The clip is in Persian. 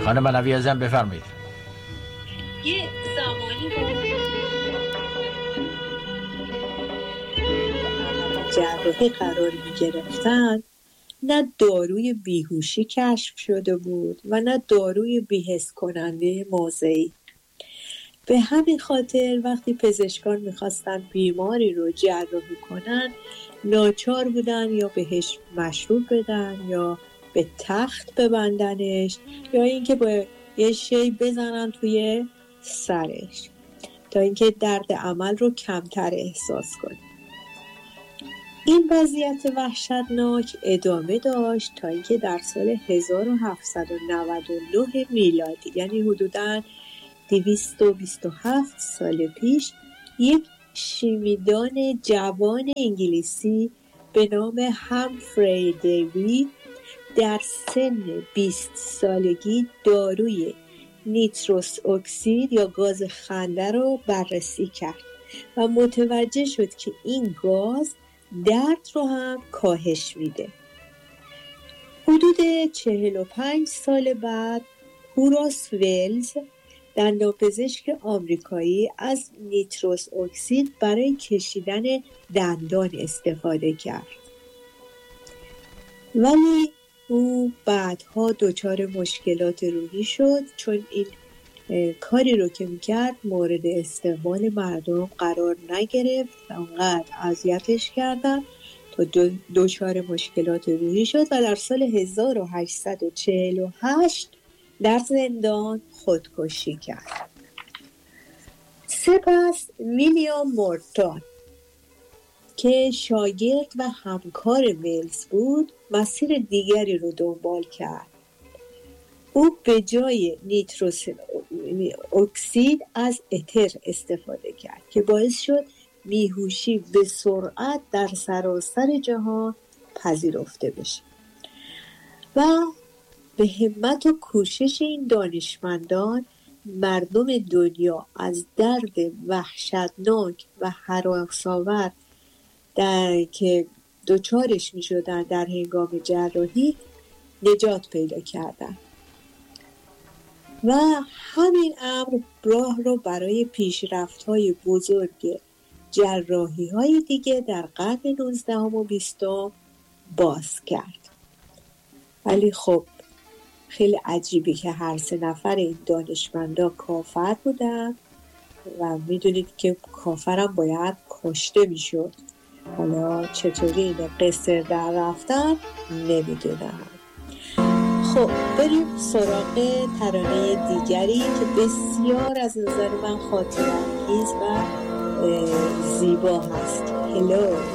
خانم علوی اعظم بفرمایید. یه زمانی جراحی قرار می‌گرفتن، نه داروی بیهوشی کشف شده بود و نه داروی بی‌حس کننده موضعی. به همین خاطر وقتی پزشکان میخواستن بیماری رو جراحی کنن، ناچار بودن یا بهش مشروب بدن یا به تخت ببندنش یا اینکه با یه شی بزنن توی سرش تا اینکه درد عمل رو کمتر احساس کنه. این وضعیت وحشتناک ادامه داشت تا اینکه در سال 1799 میلادی، یعنی حدوداً 227 سال پیش، یک شیمیدان جوان انگلیسی به نام همفری دیوید در سن 20 سالگی داروی نیتروس اکسید یا گاز خنده رو بررسی کرد و متوجه شد که این گاز درد رو هم کاهش میده. حدود 45 سال بعد هوراس ولز، دندانپزشک آمریکایی، از نیتروس اکسید برای کشیدن دندان استفاده کرد، ولی او بعدها دچار مشکلات روحی شد چون این کاری رو که میکرد مورد استقبال مردم قرار نگرفت و انقدر اذیتش کردن تا دچار مشکلات روحی شد و در سال 1848 در زندان خودکشی کرد. سپس ویلیام مورتون که شاگرد و همکار ولز بود مسیر دیگری رو دنبال کرد. او به جای نیتروس اکسید از اتر استفاده کرد که باعث شد بیهوشی به سرعت در سراسر جهان پذیرفته بشه و به همت و کوشش این دانشمندان مردم دنیا از درد وحشتناک و هراس‌آور که دچارش می شدن در هنگام جراحی نجات پیدا کردن و همین امر راه رو برای پیشرفت‌های بزرگ جراحی‌های دیگه در قرن 19 و 20 باز کرد. ولی خب خیلی عجیبه که هر سه نفر این دانشمندا کافر بودن و میدونید که کافرم باید کشته میشد. حالا چطوری این قصر در رفتن نمیدونم. خب بریم سراغ ترانه دیگری که بسیار از نظر من خاطره‌انگیز و زیبا هست. هلو